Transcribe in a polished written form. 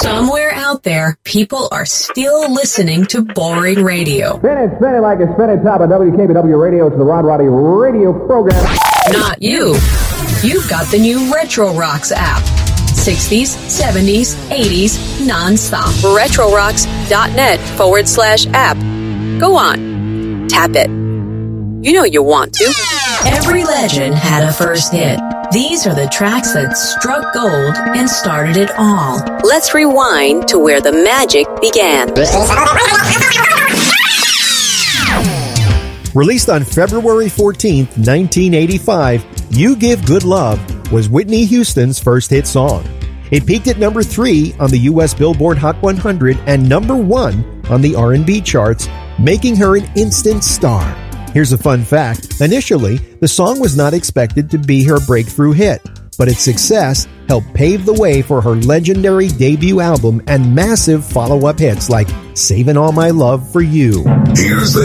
Somewhere out there, people are still listening to boring radio. Spin it like it's spinning top of WKBW Radio. It's the Rod Roddy radio program. Not you. You've got the new Retro Rocks app. 60s, 70s, 80s, nonstop. RetroRocks.net/app. Go on. Tap it. You know you want to. Every legend had a first hit. These are the tracks that struck gold and started it all. Let's rewind to where the magic began. Released on February 14th, 1985, You Give Good Love was Whitney Houston's first hit song. It peaked at number 3 on the U.S. Billboard Hot 100 and number 1 on the R&B charts, making her an instant star. Here's a fun fact. Initially, the song was not expected to be her breakthrough hit, but its success helped pave the way for her legendary debut album and massive follow-up hits like Saving All My Love for You. Here's the